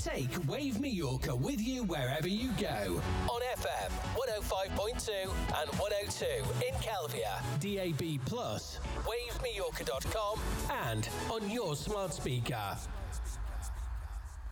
Take Wave Mallorca with you wherever you go. On FM 105.2 and 102 in Calvia, DAB+, wavemallorca.com, and on your smart speaker.